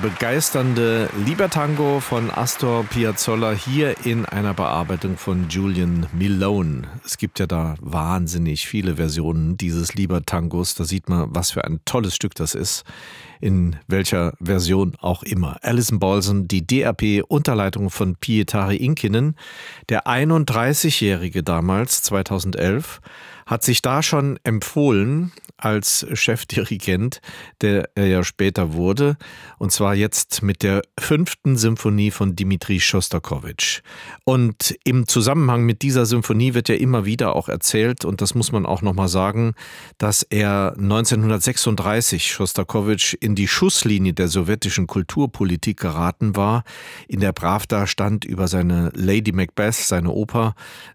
begeisternde Libertango von Astor Piazzolla hier in einer Bearbeitung von Julian Milone. Es gibt ja da wahnsinnig viele Versionen dieses Libertangos. Da sieht man, was für ein tolles Stück das ist, in welcher Version auch immer. Alison Balson, die DRP unter Leitung von Pietari Inkinen, der 31-Jährige damals, 2011, hat sich da schon empfohlen als Chefdirigent, der er ja später wurde, und zwar jetzt mit der 5. Symphonie von Dmitri Schostakowitsch. Und im Zusammenhang mit dieser Symphonie wird ja immer wieder auch erzählt, und das muss man auch nochmal sagen, dass er 1936 Schostakowitsch in die Schusslinie der sowjetischen Kulturpolitik geraten war. In der Pravda stand über seine Lady Macbeth, seine Oper,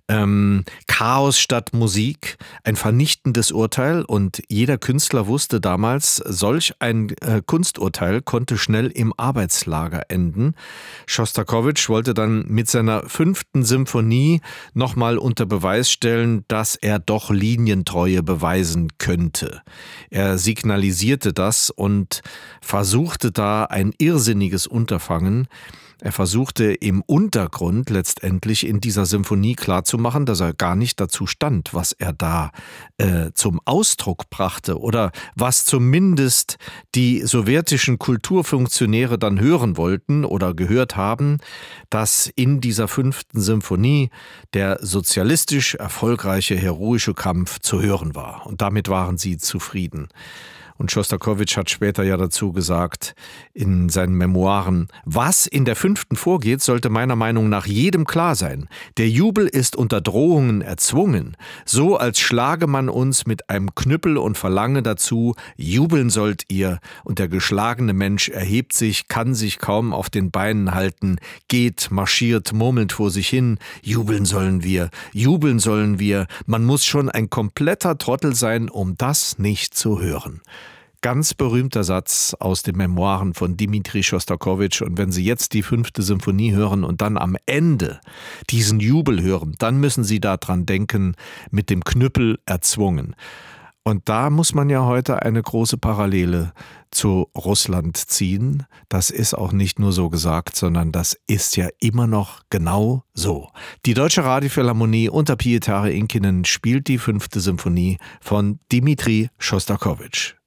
Chaos statt Musik, ein vernichtendes Urteil, und jeder Künstler wusste damals, solch ein Kunsturteil konnte schnell im Arbeitslager enden. Schostakowitsch wollte dann mit seiner 5. Symphonie nochmal unter Beweis stellen, dass er doch Linientreue beweisen könnte. Er signalisierte das und versuchte da ein irrsinniges Unterfangen. Er versuchte im Untergrund letztendlich in dieser Symphonie klarzumachen, dass er gar nicht dazu stand, was er da zum Ausdruck brachte oder was zumindest die sowjetischen Kulturfunktionäre dann hören wollten oder gehört haben, dass in dieser 5. Symphonie der sozialistisch erfolgreiche heroische Kampf zu hören war. Und damit waren sie zufrieden. Und Schostakowitsch hat später ja dazu gesagt in seinen Memoiren: Was in der 5. vorgeht, sollte meiner Meinung nach jedem klar sein. Der Jubel ist unter Drohungen erzwungen, so als schlage man uns mit einem Knüppel und verlange dazu, jubeln sollt ihr. Und der geschlagene Mensch erhebt sich, kann sich kaum auf den Beinen halten, geht, marschiert, murmelt vor sich hin: Jubeln sollen wir, jubeln sollen wir. Man muss schon ein kompletter Trottel sein, um das nicht zu hören. Ganz berühmter Satz aus den Memoiren von Dmitri Schostakowitsch. Und wenn Sie jetzt die 5. Symphonie hören und dann am Ende diesen Jubel hören, dann müssen Sie daran denken, mit dem Knüppel erzwungen. Und da muss man ja heute eine große Parallele zu Russland ziehen. Das ist auch nicht nur so gesagt, sondern das ist ja immer noch genau so. Die Deutsche Radiophilharmonie unter Pietari Inkinen spielt die 5. Symphonie von Dmitri Schostakowitsch.